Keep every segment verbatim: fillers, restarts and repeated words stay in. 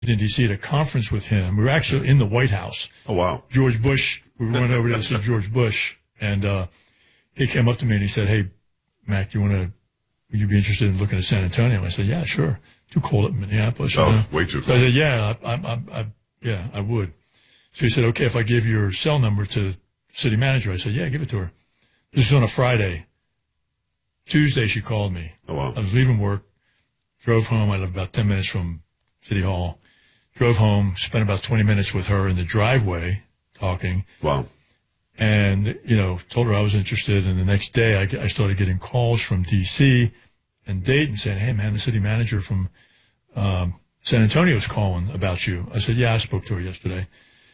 in D C at a conference with him. We were actually in the White House. Oh, wow. George Bush, we went over to see George Bush, and uh, he came up to me and he said, hey, Mac, you want to, would you be interested in looking at San Antonio? I said, yeah, sure. Too cold up in Minneapolis. Oh, you know? way too cold. So I said, yeah, I, I, I, I, yeah, I would. So he said, okay, if I give your cell number to the city manager. I said, yeah, give it to her. This was on a Friday. Tuesday, she called me. Oh, wow. I was leaving work, drove home. I lived about ten minutes from City Hall. Drove home, spent about twenty minutes with her in the driveway talking. Wow. And, you know, told her I was interested. And the next day, I, I started getting calls from D C and Dayton saying, hey, man, the city manager from um, San Antonio is calling about you. I said, yeah, I spoke to her yesterday.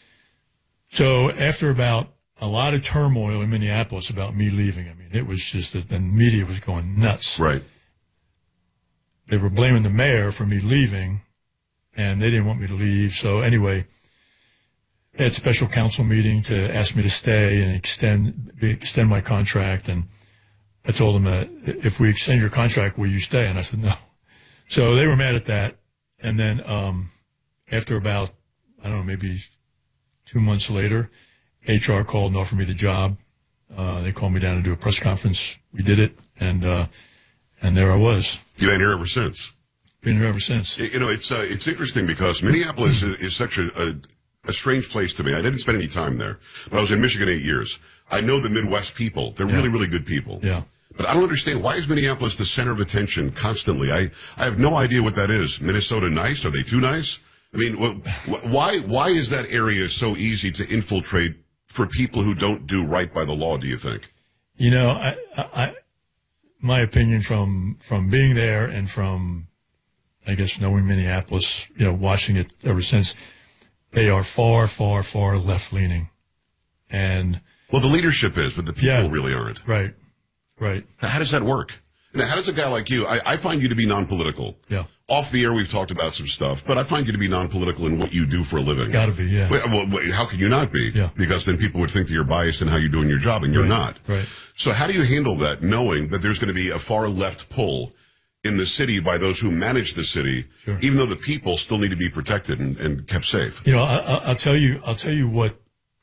So after about a lot of turmoil in Minneapolis about me leaving, I mean, it was just that the media was going nuts. Right. They were blaming the mayor for me leaving, and they didn't want me to leave. So anyway, they had a special council meeting to ask me to stay and extend extend my contract. And I told them that if we extend your contract, will you stay? And I said no. So they were mad at that. And then um, after about, I don't know, maybe two months later, H R called and offered me the job. Uh, they called me down to do a press conference. We did it, and uh, and there I was. You've been here ever since. Been here ever since. You know, it's uh, it's interesting because Minneapolis is, is such a, a a strange place to me. I didn't spend any time there, but I was in Michigan eight years. I know the Midwest people. They're Yeah. really, really good people. Yeah. But I don't understand, why is Minneapolis the center of attention constantly? I, I have no idea what that is. Minnesota nice? Are they too nice? I mean, wh- why why is that area so easy to infiltrate for people who don't do right by the law, do you think? You know, I, I, my opinion from from being there and from, I guess, knowing Minneapolis, you know, watching it ever since, they are far, far, far left-leaning. And Well, the leadership is, but the people Yeah. really aren't. right, right, Now, how does that work? Now, how does a guy like you, I, I find you to be non-political. yeah, Off the air, we've talked about some stuff, but I find you to be non-political in what you do for a living. got to be, yeah, Wait, well, wait, how can you not be? Yeah. Because then people would think that you're biased in how you're doing your job, and you're Right, not. right. So how do you handle that, knowing that there's going to be a far left pull in the city by those who manage the city, Sure. even though the people still need to be protected and, and kept safe? You know, I, I, I'll tell you, I'll tell you what.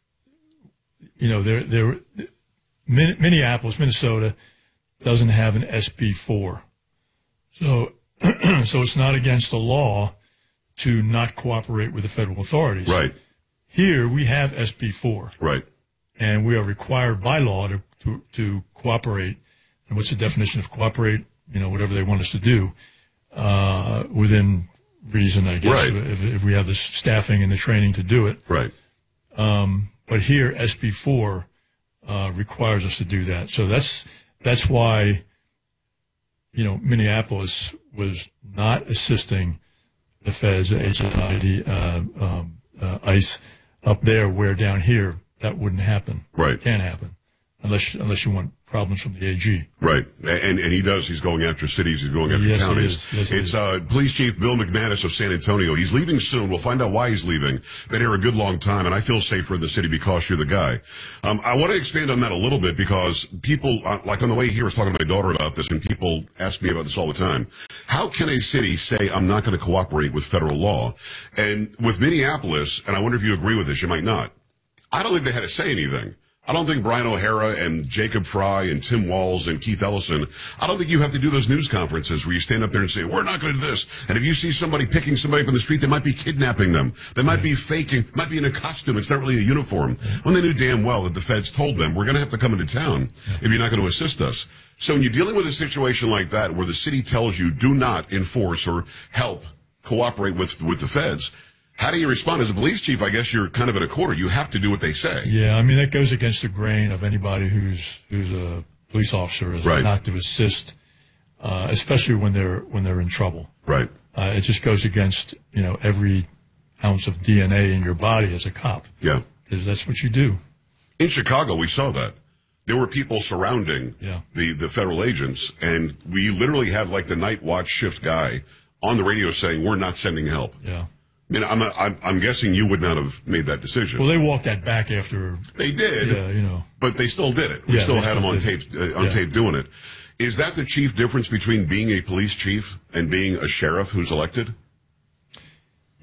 You know, there, there, Min- Minneapolis, Minnesota, doesn't have an S B four, so, so it's not against the law to not cooperate with the federal authorities. Right, Here we have S B four, right. and we are required by law to, to to cooperate. And what's the definition of cooperate? You know, whatever they want us to do, uh, within reason, I guess. Right. If, if we have the staffing and the training to do it. Right. Um, but here, S B four uh, requires us to do that. So that's that's why, you know, Minneapolis was not assisting the feds, H S I, uh, um, uh, ICE up there, where down here that wouldn't happen. Right. Can't happen unless unless you want problems from the A G. Right. And and he does. He's going after cities. He's going after Yes, he counties. is. Yes, he it's is. uh, Police Chief Bill McManus of San Antonio. He's leaving soon. We'll find out why he's leaving. Been here a good long time, and I feel safer in the city because you're the guy. Um, I want to expand on that a little bit because people, uh, like on the way here, I was talking to my daughter about this, and people ask me about this all the time. How can a city say, I'm not going to cooperate with federal law? And with Minneapolis, and I wonder if you agree with this, you might not. I don't think they had to say anything. I don't think Brian O'Hara and Jacob Fry and Tim Walz and Keith Ellison, I don't think you have to do those news conferences where you stand up there and say, we're not going to do this. And if you see somebody picking somebody up in the street, they might be kidnapping them. They might be faking, might be in a costume. It's not really a uniform. When they knew damn well that the feds told them, we're going to have to come into town if you're not going to assist us. So when you're dealing with a situation like that where the city tells you do not enforce or help cooperate with, with the feds, how do you respond? As a police chief, I guess you're kind of in a corner. You have to do what they say. Yeah, I mean, that goes against the grain of anybody who's who's a police officer, is Right. not to assist, uh, especially when they're when they're in trouble. Right. Uh, it just goes against, you know, every ounce of D N A in your body as a cop, Yeah. because that's what you do. In Chicago, we saw that. There were people surrounding Yeah. the, the federal agents, and we literally have like the night watch shift guy on the radio saying, we're not sending help. Yeah. I mean, I'm, I'm, I'm guessing you would not have made that decision. Well, they walked that back after. They did, Yeah, you know. but they still did it. We Yeah, still they had still them on did tape, it. uh, on Yeah. tape doing it. Is that the chief difference between being a police chief and being a sheriff who's elected?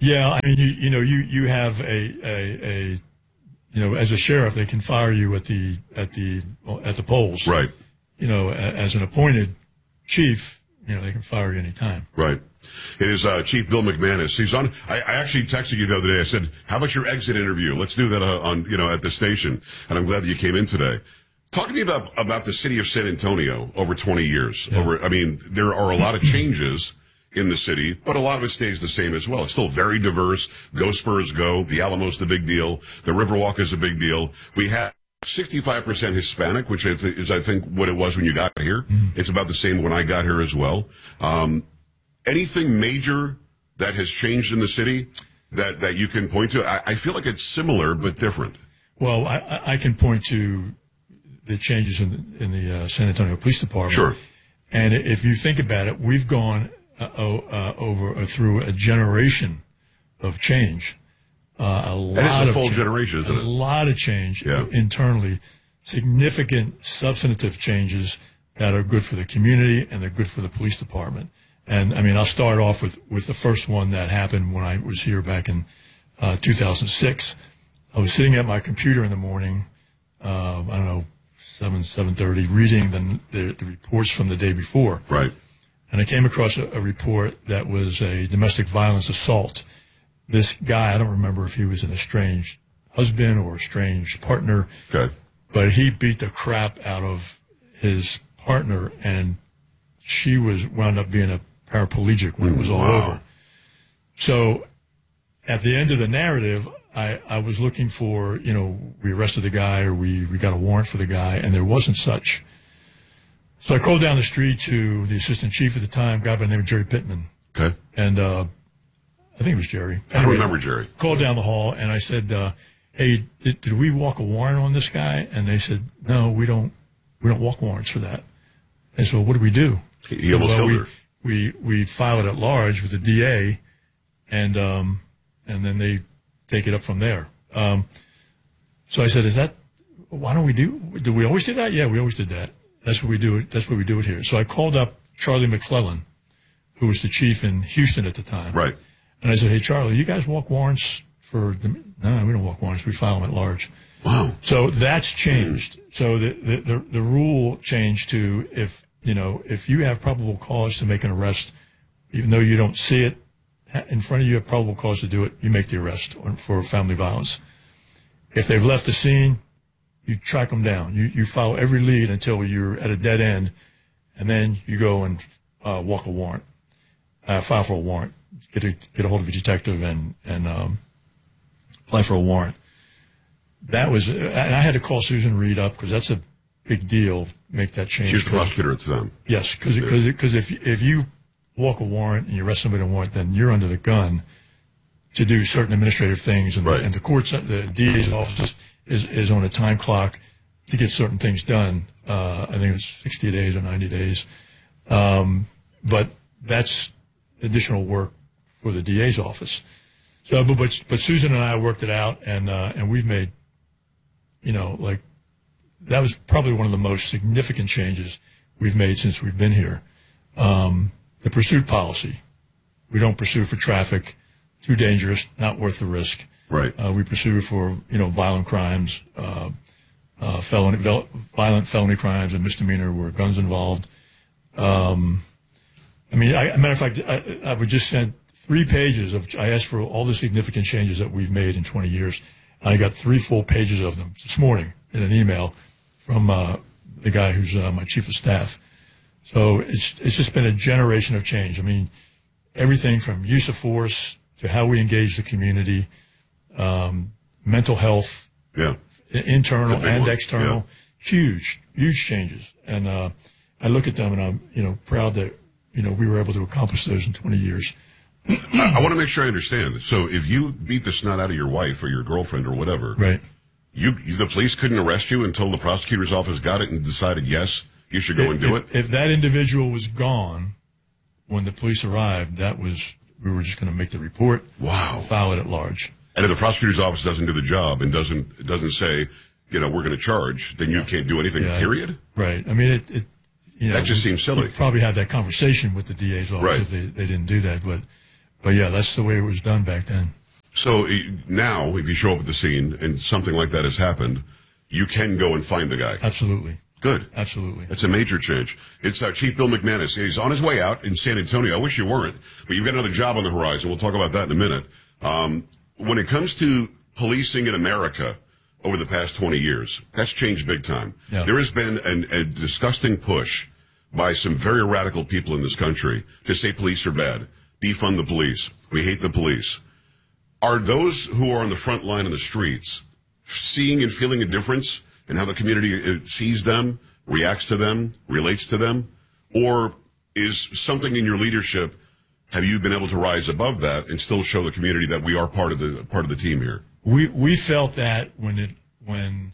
Yeah, I mean, you you know, you you have a a, a you know, as a sheriff, they can fire you at the at the at the polls. Right. You know, as an appointed chief, you know, they can fire you anytime. Right. It is uh, Chief Bill McManus. He's on. I, I actually texted you the other day. I said, "How about your exit interview? Let's do that uh, on you know at the station." And I'm glad that you came in today. Talk to me about about the city of San Antonio over twenty years. Yeah. Over, I mean, there are a lot of changes in the city, but a lot of it stays the same as well. It's still very diverse. Go Spurs, go! The Alamo's the big deal. The Riverwalk is a big deal. We have sixty-five percent Hispanic, which I th- is I think what it was when you got here. Mm-hmm. It's about the same when I got here as well. Um, anything major that has changed in the city that, that you can point to? I, I feel like it's similar but different. Well, I, I can point to the changes in the, in the uh, San Antonio Police Department. Sure. And if you think about it, we've gone uh, uh, over uh, through a generation of change. Uh, a lot that is a of full change, generation, isn't it? A lot of change yeah. internally, significant substantive changes that are good for the community and they're good for the police department. And I mean, I'll start off with, with the first one that happened when I was here back in uh, two thousand six. I was sitting at my computer in the morning, uh, I don't know, seven, seven thirty, reading the, the, the reports from the day before. Right. And I came across a, a report that was a domestic violence assault. This guy, I don't remember if he was an estranged husband or estranged partner, okay. but he beat the crap out of his partner, and she was wound up being a paraplegic when it was all wow. over. So at the end of the narrative, I, I was looking for, you know, we arrested the guy or we, we got a warrant for the guy, and there wasn't such. So I called down the street to the assistant chief at the time, a guy by the name of Jerry Pittman. Okay. And uh, I think it was Jerry. I don't remember Jerry. Called down the hall, and I said, uh, hey, did, did we walk a warrant on this guy? And they said, no, we don't we don't walk warrants for that. And so what do we do? He, he almost well, killed we, her. We, we file it at large with the D A, and um, and then they take it up from there. Um, so I said, is that, why don't we do, do we always do that? Yeah, we always did that. That's what we do it. That's what we do it here. So I called up Charlie McClellan, who was the chief in Houston at the time. Right. And I said, hey, Charlie, you guys walk warrants for, the, no, we don't walk warrants. We file them at large. Wow. So that's changed. So the, the, the, the rule changed to if, you know, if you have probable cause to make an arrest, even though you don't see it in front of you, have probable cause to do it, you make the arrest for family violence. If they've left the scene, you track them down. You, you follow every lead until you're at a dead end, and then you go and uh, walk a warrant, uh, file for a warrant, get a, get a hold of a detective and, and um, apply for a warrant. That was, and I had to call Susan Reed up because that's a big deal, make that change. She was the prosecutor at the time. Yes, because because if, if you walk a warrant and you arrest somebody on a warrant, then you're under the gun to do certain administrative things, and, right. the, and the courts, the D A's office is, is on a time clock to get certain things done. Uh, I think it's sixty days or ninety days. Um, but that's additional work for the D A's office. So, but, but, but Susan and I worked it out, and, uh, and we've made, you know, like, that was probably one of the most significant changes we've made since we've been here. Um, the pursuit policy. We don't pursue for traffic, too dangerous, not worth the risk. Right. Uh, we pursue for, you know, violent crimes, uh, uh, felony, violent felony crimes and misdemeanor where guns involved. Um, I mean, I, as a matter of fact, I, I would just send three pages of, I asked for all the significant changes that we've made in twenty years. And I got three full pages of them this morning in an email from, uh, the guy who's, uh, my chief of staff. So it's, it's just been a generation of change. I mean, everything from use of force to how we engage the community, um, mental health, yeah, internal and one. external, yeah. huge, huge changes. And, uh, I look at them and I'm, you know, proud that, you know, we were able to accomplish those in twenty years. I, I want to make sure I understand. So if you beat the snot out of your wife or your girlfriend or whatever, right. You, the police couldn't arrest you until the prosecutor's office got it and decided, yes, you should go if, and do if, it? If that individual was gone when the police arrived, that was, we were just going to make the report. Wow. File it at large. And if the prosecutor's office doesn't do the job and doesn't doesn't say, you know, we're going to charge, then you yeah. can't do anything, yeah. period? Right. I mean, it, it you know, that just we, seems silly. We probably had that conversation with the D A's office right. if they, they didn't do that. But, but yeah, that's the way it was done back then. So eh, now, if you show up at the scene and something like that has happened, you can go and find the guy. Absolutely. Good. Absolutely. That's a major change. It's uh, Chief Bill McManus. He's on his way out in San Antonio. I wish you weren't, but you've got another job on the horizon. We'll talk about that in a minute. Um, when it comes to policing in America over the past twenty years, that's changed big time. Yeah. There has been an, a disgusting push by some very radical people in this country to say police are bad, defund the police, we hate the police. Are those who are on the front line in the streets seeing and feeling a difference in how the community sees them, reacts to them, relates to them? Or is something in your leadership, have you been able to rise above that and still show the community that we are part of the part of the team here? We we felt that when it when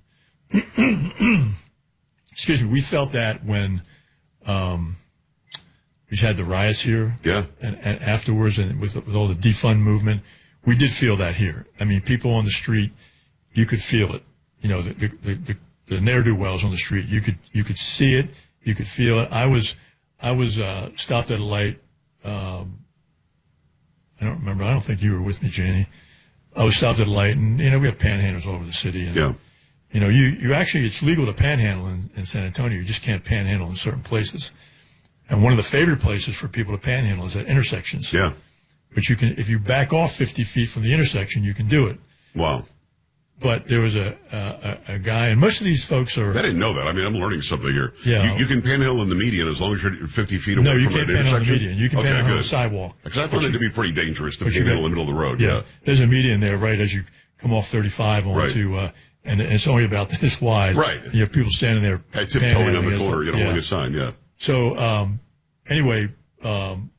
excuse me, we felt that when um, we had the riots here, Yeah. and, and afterwards, and with with all the defund movement, we did feel that here. I mean, people on the street, you could feel it. You know, the the the, the, the ne'er-do-wells on the street, you could you could see it, you could feel it. I was I was uh, stopped at a light. Um, I don't remember. I don't think you were with me, Janie. I was stopped at a light, and you know we have panhandlers all over the city. And, Yeah. You know, you, you actually, it's legal to panhandle in, in San Antonio. You just can't panhandle in certain places. And one of the favorite places for people to panhandle is at intersections. Yeah. But you can, if you back off fifty feet from the intersection, you can do it. Wow. But there was a, a, a guy, and most of these folks are. I didn't know that. I mean, I'm learning something here. Yeah. You, you can panhandle in the median as long as you're fifty feet away No, you from can't an panhandle in the intersection. median. You can Okay, panhandle on good. the sidewalk. Because I found it to be pretty dangerous to but you panhandle got- in the middle of the road. Yeah. Yeah. There's a median there right as you come off thirty-five onto, Right. uh, and it's only about this wide. Right. You have people standing there. Hey, tiptoeing down panhandling the as- corner, you know, yeah. holding a sign. Yeah. So, um, anyway, um,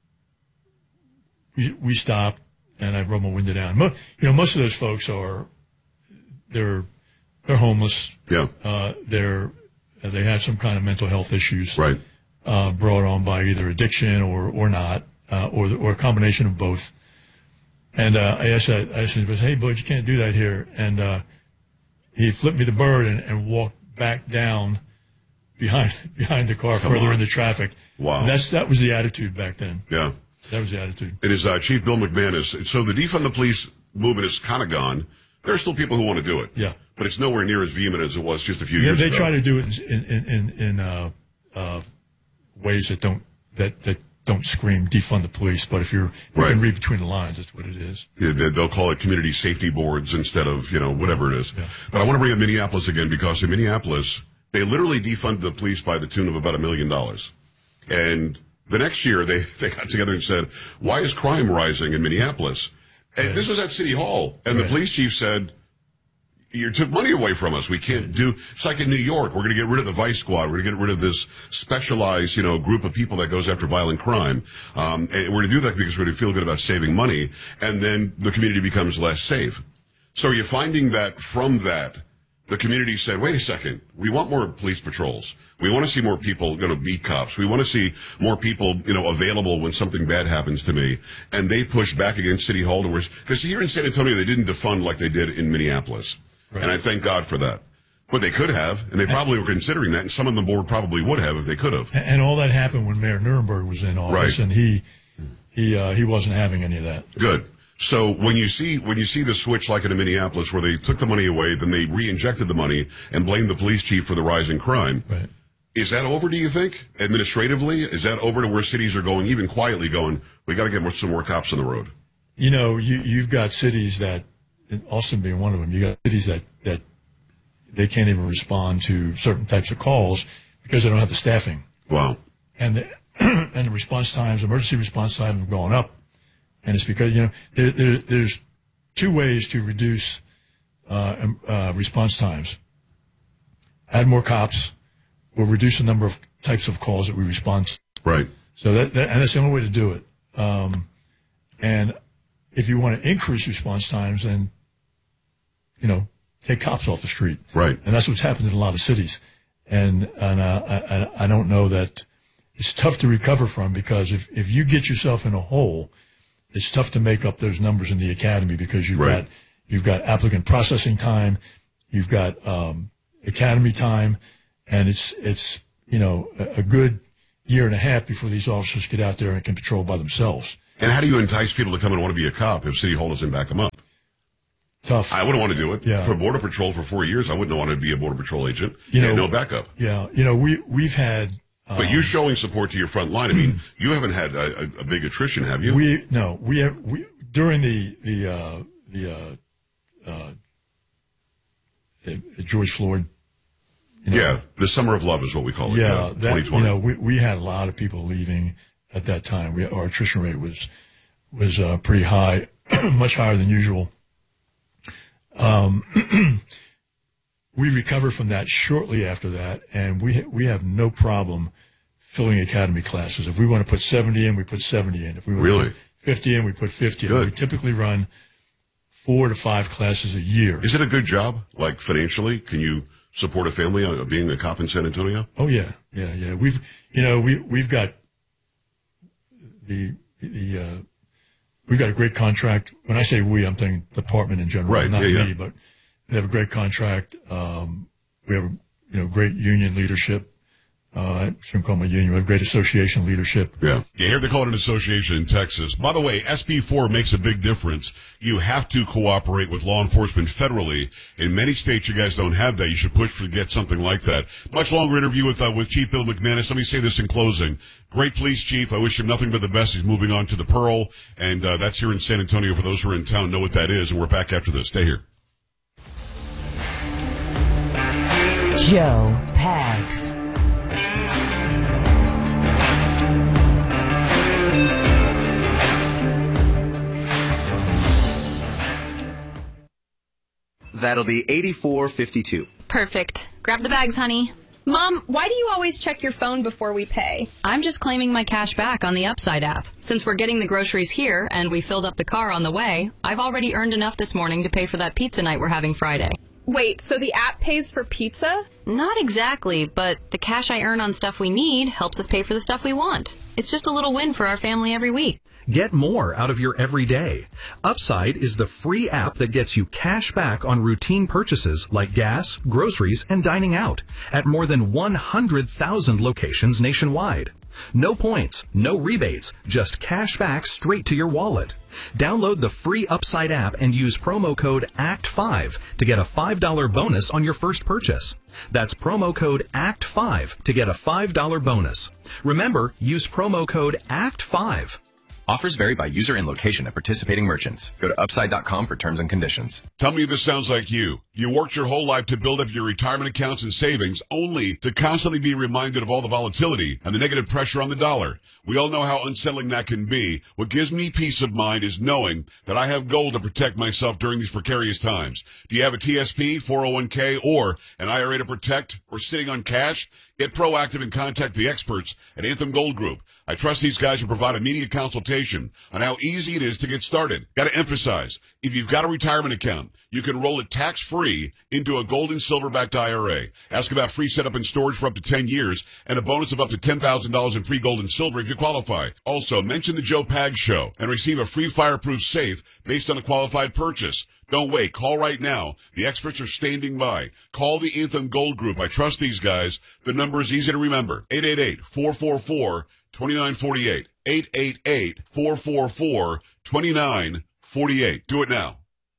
we, we stopped and I rolled my window down. Mo- you know, most of those folks are, they're, they're homeless. Yeah. Uh, they're, they have some kind of mental health issues. Right. Uh, brought on by either addiction or, or not, uh, or, or a combination of both. And, uh, I asked, I said, hey, bud, you can't do that here. And, uh, he flipped me the bird and, and walked back down behind, behind the car Come further on. into traffic. Wow. And that's, that was the attitude back then. Yeah. That was the attitude. It is uh, Chief Bill McManus. So the defund the police movement is kind of gone. There are still people who want to do it. Yeah. But it's nowhere near as vehement as it was just a few Yeah, years they ago. try to do it in, in, in, in, uh, uh, ways that don't, that, that don't scream defund the police. But if you're, you Right. can read between the lines, that's what it is. Yeah, they- they'll call it community safety boards instead of, you know, whatever it is. But I want to bring up Minneapolis again because in Minneapolis, they literally defunded the police by the tune of about a million dollars. And the next year, they, they got together and said, why is crime rising in Minneapolis? And Right. this was at City Hall. And the Right. police chief said, you took money away from us. We can't do, it's like in New York. We're going to get rid of the Vice Squad. We're going to get rid of this specialized, you know, group of people that goes after violent crime. Um, and we're going to do that because we're going to feel good about saving money. And then the community becomes less safe. So are you finding that from that, the community said, wait a second, we want more police patrols. We want to see more people, you know, beat cops. We want to see more people, you know, available when something bad happens to me. And they pushed back against City Hall to where, because here in San Antonio, they didn't defund like they did in Minneapolis. Right. And I thank God for that. But they could have, and they probably were considering that, and some of the board probably would have if they could have. And, and all that happened when Mayor Nuremberg was in office, Right. and he, he, uh, he wasn't having any of that. Good. So when you see when you see the switch like in Minneapolis where they took the money away, then they re-injected the money and blamed the police chief for the rise in crime. Right. Is that over, do you think, administratively? Is that over to where cities are going, even quietly going, we got to get more, some more cops on the road? You know, you, you've got cities that, and Austin being one of them, you got cities that, that they can't even respond to certain types of calls because they don't have the staffing. Wow. And the, and the response times, emergency response times have gone up. And it's because, you know, there, there, there's two ways to reduce uh, um, uh, response times. Add more cops or reduce the number of types of calls that we respond to. Right. So that, that and that's the only way to do it. Um, and if you want to increase response times, then, you know, take cops off the street. Right. And that's what's happened in a lot of cities. And, and uh, I, I don't know that it's tough to recover from because if, if you get yourself in a hole, it's tough to make up those numbers in the academy because you've Right. got, you've got applicant processing time, you've got, um, academy time, and it's, it's, you know, a, a good year and a half before these officers get out there and can patrol by themselves. And how do you entice people to come and want to be a cop if City Hall doesn't back them up? Tough. I wouldn't want to do it. Yeah. For Border Patrol for four years, I wouldn't want to be a Border Patrol agent. You You know, no backup. Yeah. You know, we, we've had. Um, But you showing support to your front line, I mean, you haven't had a, a, a big attrition, have you? We, no, we have, we, during the, the, uh, the, uh, uh, George Floyd. You know, yeah. The Summer of Love is what we call it. Yeah. Yeah, That, you know, we, we had a lot of people leaving at that time. We, our attrition rate was, was, uh, pretty high, much higher than usual. Um, we recovered from that shortly after that, and we, we have no problem filling academy classes. If we want to put seventy in, we put seventy in. If we want Really? to put fifty in, we put fifty in. Good. We typically run four to five classes a year. Is it a good job, like financially? Can you support a family uh, being a cop in San Antonio? Oh yeah, yeah, yeah. We've, you know, we we've got the the uh, we've got a great contract. When I say we, I'm thinking department in general, Right, not yeah, yeah. me. But we have a great contract. Um, we have, you know, great union leadership. Uh, I shouldn't call them a union. We have great association leadership. Yeah. You hear they call it an association in Texas. By the way, S B four makes a big difference. You have to cooperate with law enforcement federally. In many states, you guys don't have that. You should push for to get something like that. Much longer interview with uh, with Chief Bill McManus. Let me say this in closing. Great police chief. I wish him nothing but the best. He's moving on to the Pearl, and uh, that's here in San Antonio. For those who are in town, know what that is. And we're back after this. Stay here. Joe Pags. That'll be eighty-four fifty-two. Perfect. Grab the bags, honey. Mom, why do you always check your phone before we pay? I'm just claiming my cash back on the Upside app. Since we're getting the groceries here and we filled up the car on the way, I've already earned enough this morning to pay for that pizza night we're having Friday. Wait, so the app pays for pizza? Not exactly, but the cash I earn on stuff we need helps us pay for the stuff we want. It's just a little win for our family every week. Get more out of your everyday. Upside is the free app that gets you cash back on routine purchases like gas, groceries, and dining out at more than one hundred thousand locations nationwide. No points, no rebates, just cash back straight to your wallet. Download the free Upside app and use promo code A C T five to get a five dollars bonus on your first purchase. That's promo code A C T five to get a five dollars bonus. Remember, use promo code A C T five. Offers vary by user and location at participating merchants. Go to upside dot com for terms and conditions. Tell me this sounds like you. You worked your whole life to build up your retirement accounts and savings only to constantly be reminded of all the volatility and the negative pressure on the dollar. We all know how unsettling that can be. What gives me peace of mind is knowing that I have gold to protect myself during these precarious times. Do you have a T S P, four oh one k, or an I R A to protect, or sitting on cash? Get proactive and contact the experts at Anthem Gold Group. I trust these guys to provide immediate consultation on how easy it is to get started. Got to emphasize, if you've got a retirement account, you can roll it tax-free into a gold and silver-backed I R A. Ask about free setup and storage for up to ten years and a bonus of up to ten thousand dollars in free gold and silver if you qualify. Also, mention the Joe Pags Show and receive a free fireproof safe based on a qualified purchase. Don't wait. Call right now. The experts are standing by. Call the Anthem Gold Group. I trust these guys. The number is easy to remember. eight eight eight, four four four, two nine four eight. eight eight eight, four four four, two nine four eight. Do it now.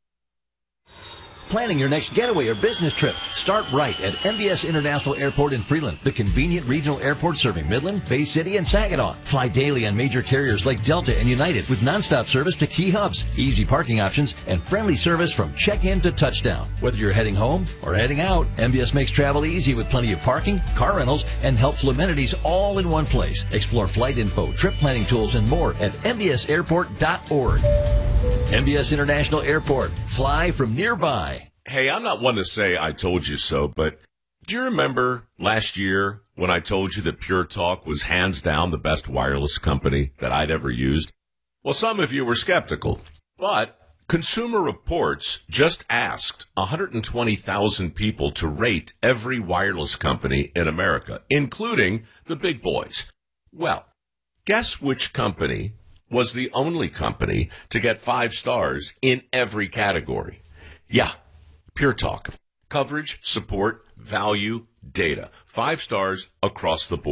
Planning your next getaway or business trip? Start right at M B S International Airport in Freeland, the convenient regional airport serving Midland, Bay City, and Saginaw. Fly daily on major carriers like Delta and United with nonstop service to key hubs, easy parking options, and friendly service from check-in to touchdown. Whether you're heading home or heading out, M B S makes travel easy with plenty of parking, car rentals, and helpful amenities all in one place. Explore flight info, trip planning tools, and more at m b s airport dot org. M B S International Airport. Fly from nearby. Hey, I'm not one to say I told you so, but do you remember last year when I told you that Pure Talk was hands down the best wireless company that I'd ever used? Well, some of you were skeptical, but Consumer Reports just asked one hundred twenty thousand people to rate every wireless company in America, including the big boys. Well, guess which company was the only company to get five stars in every category? Yeah, Pure Talk. Coverage, support, value, data. Five stars across the board.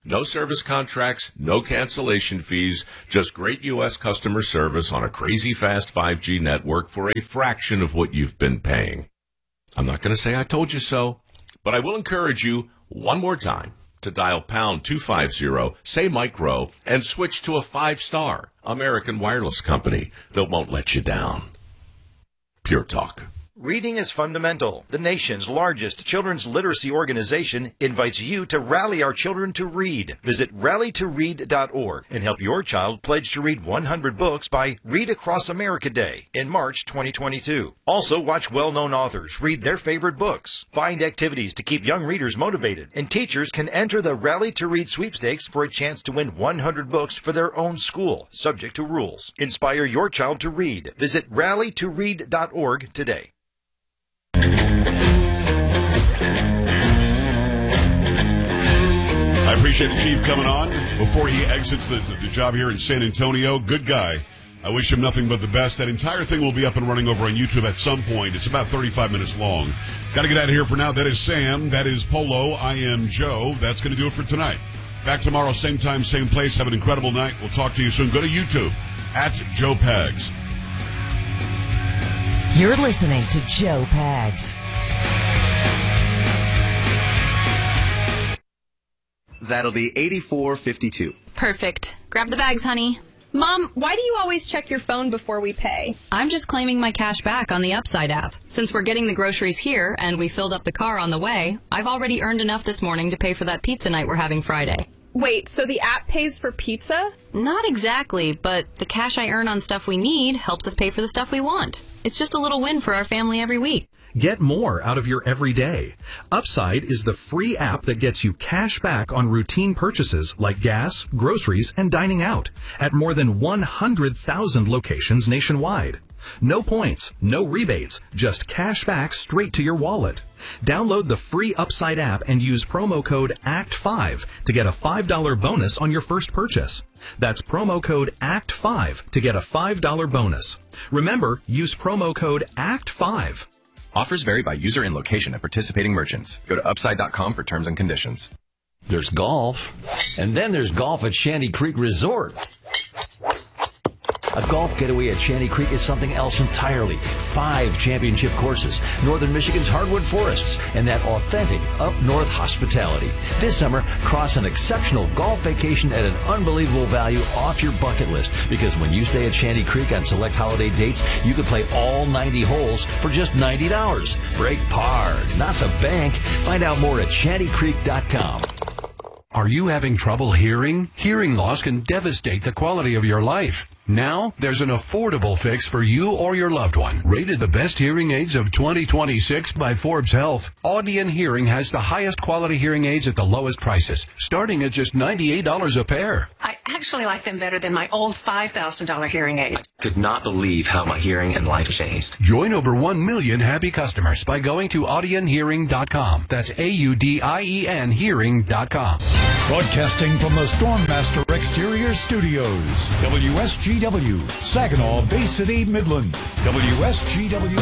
No service contracts, no cancellation fees, just great U S customer service on a crazy fast five G network for a fraction of what you've been paying. I'm not going to say I told you so, but I will encourage you one more time to dial pound two fifty, say micro, and switch to a five-star American wireless company that won't let you down. Pure Talk. Reading is fundamental. The nation's largest children's literacy organization invites you to rally our children to read. Visit rally to read dot org and help your child pledge to read one hundred books by Read Across America Day in March twenty twenty-two. Also, watch well-known authors read their favorite books. Find activities to keep young readers motivated. And teachers can enter the Rally to Read sweepstakes for a chance to win one hundred books for their own school, subject to rules. Inspire your child to read. Visit rally to read dot org today. I appreciate the chief coming on before he exits the, the, the job here in San Antonio. Good guy. I wish him nothing but the best. That entire thing will be up and running over on YouTube at some point. It's about thirty-five minutes long. Got to get out of here for now. That is Sam. That is Polo. I am Joe. That's going to do it for tonight. Back tomorrow, same time, same place. Have an incredible night. We'll talk to you soon. Go to YouTube at Joe Pags. You're listening to Joe Pags. That'll be eighty-four fifty-two. Perfect. Grab the bags, honey. Mom, why do you always check your phone before we pay? I'm just claiming my cash back on the Upside app. Since we're getting the groceries here and we filled up the car on the way, I've already earned enough this morning to pay for that pizza night we're having Friday. Wait, so the app pays for pizza? Not exactly, but the cash I earn on stuff we need helps us pay for the stuff we want. It's just a little win for our family every week. Get more out of your everyday. Upside is the free app that gets you cash back on routine purchases like gas, groceries, and dining out at more than one hundred thousand locations nationwide. No points, no rebates, just cash back straight to your wallet. Download the free Upside app and use promo code A C T five to get a five dollar bonus on your first purchase. That's promo code A C T five to get a five dollar bonus. Remember, use promo code A C T five. Offers vary by user and location at participating merchants. Go to upside dot com for terms and conditions. There's golf, and then there's golf at Shanty Creek Resort. A golf getaway at Shanty Creek is something else entirely. Five championship courses, Northern Michigan's hardwood forests, and that authentic up-north hospitality. This summer, cross an exceptional golf vacation at an unbelievable value off your bucket list. Because when you stay at Shanty Creek on select holiday dates, you can play all ninety holes for just ninety dollars. Break par, not the bank. Find out more at shanty creek dot com. Are you having trouble hearing? Hearing loss can devastate the quality of your life. Now, there's an affordable fix for you or your loved one. Rated the best hearing aids of twenty twenty-six by Forbes Health, Audion Hearing has the highest quality hearing aids at the lowest prices, starting at just ninety-eight dollars a pair. I actually like them better than my old five thousand dollars hearing aid. I could not believe how my hearing and life changed. Join over one million happy customers by going to audion hearing dot com. That's A U D I E N hearing dot com. Broadcasting from the Stormmaster Exterior Studios, W S G W, Saginaw, Bay City, Midland, W S G W.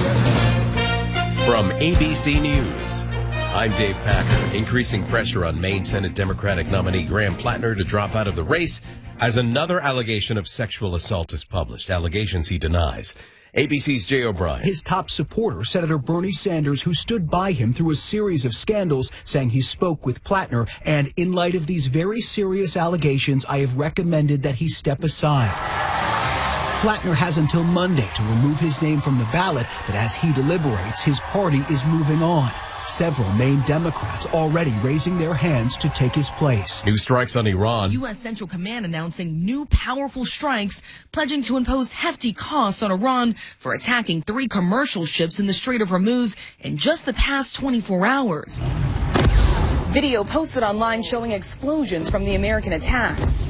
From A B C News, I'm Dave Packer. Increasing pressure on Maine Senate Democratic nominee Graham Plattner to drop out of the race as another allegation of sexual assault is published, allegations he denies. A B C's Jay O'Brien. His top supporter, Senator Bernie Sanders, who stood by him through a series of scandals, saying he spoke with Plattner. And in light of these very serious allegations, I have recommended that he step aside. Plattner has until Monday to remove his name from the ballot, but as he deliberates, his party is moving on. Several Maine Democrats already raising their hands to take his place. New strikes on Iran. U S Central Command announcing new powerful strikes, pledging to impose hefty costs on Iran for attacking three commercial ships in the Strait of Hormuz in just the past twenty-four hours. Video posted online showing explosions from the American attacks.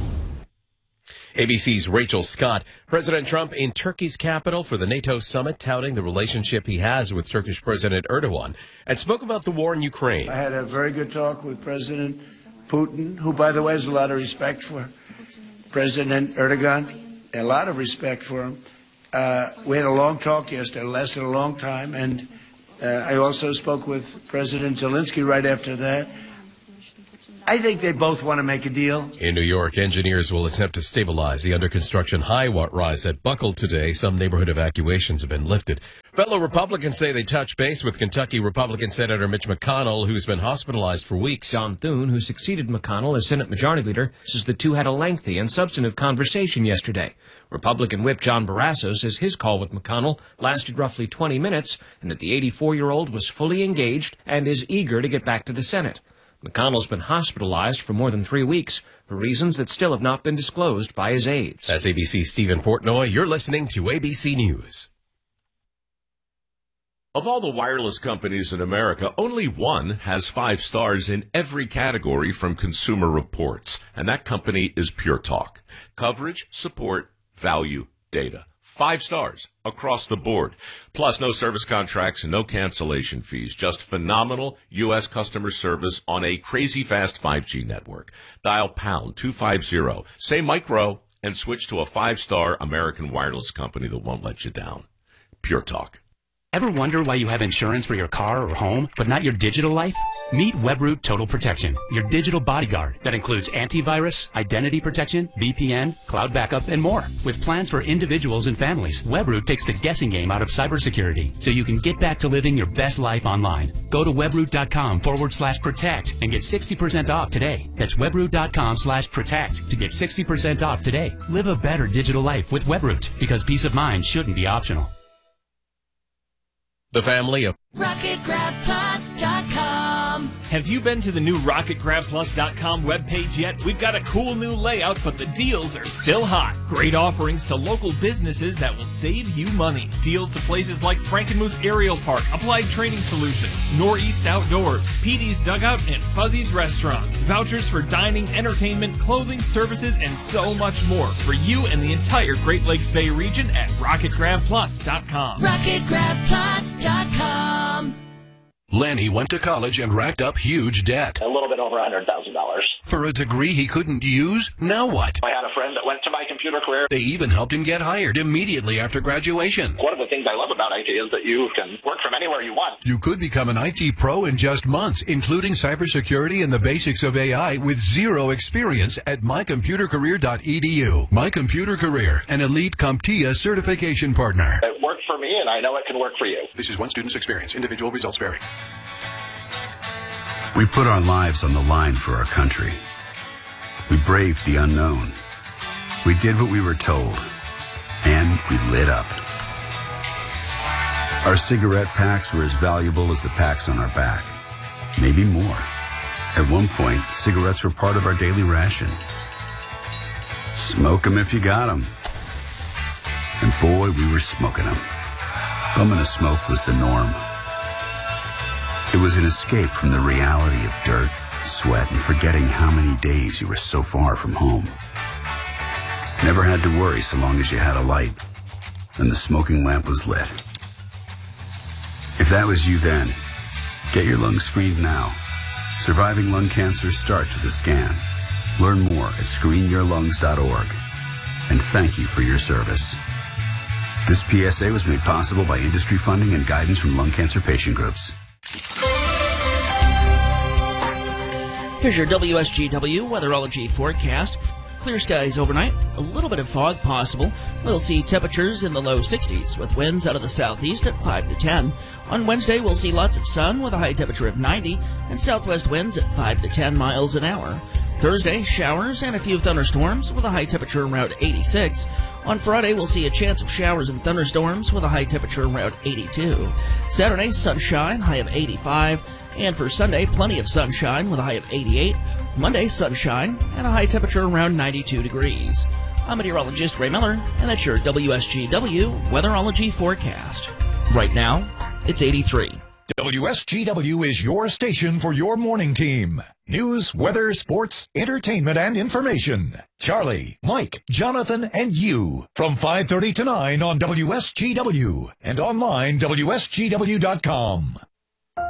A B C's Rachel Scott. President Trump in Turkey's capital for the NATO summit, touting the relationship he has with Turkish President Erdogan, and spoke about the war in Ukraine. I had a very good talk with President Putin, who, by the way, has a lot of respect for President Erdogan, a lot of respect for him. Uh, we had a long talk yesterday, it lasted a long time, and uh, I also spoke with President Zelensky right after that. I think they both want to make a deal. In New York, engineers will attempt to stabilize the under-construction high-rise that buckled today. Some neighborhood evacuations have been lifted. Fellow Republicans say they touched base with Kentucky Republican Senator Mitch McConnell, who's been hospitalized for weeks. John Thune, who succeeded McConnell as Senate Majority Leader, says the two had a lengthy and substantive conversation yesterday. Republican Whip John Barrasso says his call with McConnell lasted roughly twenty minutes and that the eighty-four-year-old was fully engaged and is eager to get back to the Senate. McConnell's been hospitalized for more than three weeks for reasons that still have not been disclosed by his aides. That's A B C's Stephen Portnoy. You're listening to A B C News. Of all the wireless companies in America, only one has five stars in every category from Consumer Reports, and that company is Pure Talk. Coverage, support, value, data. Five stars across the board. Plus, no service contracts and no cancellation fees. Just phenomenal U S customer service on a crazy fast five G network. Dial pound two fifty, say micro, and switch to a five-star American wireless company that won't let you down. Pure Talk. Ever wonder why you have insurance for your car or home, but not your digital life? Meet Webroot Total Protection, your digital bodyguard that includes antivirus, identity protection, V P N, cloud backup, and more. With plans for individuals and families, Webroot takes the guessing game out of cybersecurity so you can get back to living your best life online. Go to webroot.com forward slash protect and get sixty percent off today. That's webroot.com slash protect to get sixty percent off today. Live a better digital life with Webroot because peace of mind shouldn't be optional. The family of rocket grab plus dot com. Have you been to the new rocket grab plus dot com webpage yet? We've got a cool new layout, but the deals are still hot. Great offerings to local businesses that will save you money. Deals to places like Frankenmuth Aerial Park, Applied Training Solutions, Northeast Outdoors, P D's Dugout, and Fuzzy's Restaurant. Vouchers for dining, entertainment, clothing, services, and so much more for you and the entire Great Lakes Bay region at rocket grab plus dot com. rocket grab plus dot com. Lanny went to college and racked up huge debt. A little bit over one hundred thousand dollars. For a degree he couldn't use? Now what? I had a friend that went to my computer career. They even helped him get hired immediately after graduation. One of the things I love about I T is that you can work from anywhere you want. You could become an I T pro in just months, including cybersecurity and the basics of A I with zero experience at my computer career dot e d u. My Computer Career, an elite CompTIA certification partner. It worked for me, and I know it can work for you. This is one student's experience. Individual results vary. We put our lives on the line for our country. We braved the unknown. We did what we were told. And we lit up. Our cigarette packs were as valuable as the packs on our back. Maybe more. At one point, cigarettes were part of our daily ration. Smoke 'em if you got 'em. And boy, we were smoking 'em. Bumming a smoke was the norm. It was an escape from the reality of dirt, sweat, and forgetting how many days you were so far from home. Never had to worry so long as you had a light, and the smoking lamp was lit. If that was you then, get your lungs screened now. Surviving lung cancer starts with a scan. Learn more at screen your lungs dot org. And thank you for your service. This P S A was made possible by industry funding and guidance from lung cancer patient groups. Here's your W S G W weatherology forecast. Clear skies overnight, a little bit of fog possible. We'll see temperatures in the low sixties with winds out of the southeast at five to ten. On Wednesday, we'll see lots of sun with a high temperature of ninety and southwest winds at five to ten miles an hour. Thursday, showers and a few thunderstorms with a high temperature around eighty-six. On Friday, we'll see a chance of showers and thunderstorms with a high temperature around eighty-two. Saturday, sunshine, high of eighty-five. And for Sunday, plenty of sunshine with a high of eighty-eight. Monday, sunshine and a high temperature around ninety-two degrees. I'm meteorologist Ray Miller, and that's your W S G W weatherology forecast. Right now, it's eighty-three. W S G W is your station for your morning team. News, weather, sports, entertainment, and information. Charlie, Mike, Jonathan, and you. From five thirty to nine on W S G W and online W S G W dot com.